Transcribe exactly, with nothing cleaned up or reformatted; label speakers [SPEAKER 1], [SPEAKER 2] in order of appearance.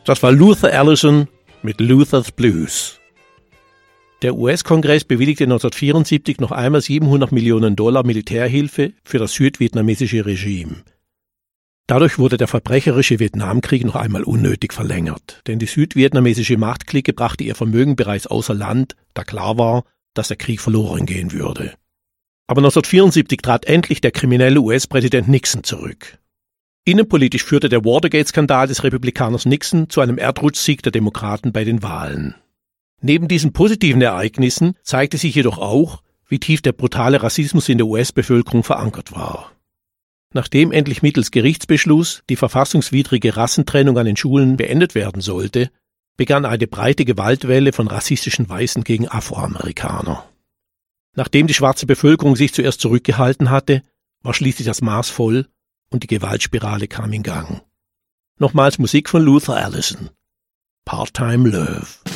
[SPEAKER 1] Das war Luther Allison mit Luther's Blues. Der U S-Kongress bewilligte neunzehnhundertvierundsiebzig noch einmal siebenhundert Millionen Dollar Militärhilfe für das südvietnamesische Regime. Dadurch wurde der verbrecherische Vietnamkrieg noch einmal unnötig verlängert, denn die südvietnamesische Machtklicke brachte ihr Vermögen bereits außer Land, da klar war, dass der Krieg verloren gehen würde. Aber neunzehnhundertvierundsiebzig trat endlich der kriminelle U S-Präsident Nixon zurück. Innenpolitisch führte der Watergate-Skandal des Republikaners Nixon zu einem Erdrutschsieg der Demokraten bei den Wahlen. Neben diesen positiven Ereignissen zeigte sich jedoch auch, wie tief der brutale Rassismus in der U S-Bevölkerung verankert war. Nachdem endlich mittels Gerichtsbeschluss die verfassungswidrige Rassentrennung an den Schulen beendet werden sollte, begann eine breite Gewaltwelle von rassistischen Weißen gegen Afroamerikaner. Nachdem die schwarze Bevölkerung sich zuerst zurückgehalten hatte, war schließlich das Maß voll und die Gewaltspirale kam in Gang. Nochmals Musik von Luther Allison. Part-Time Love.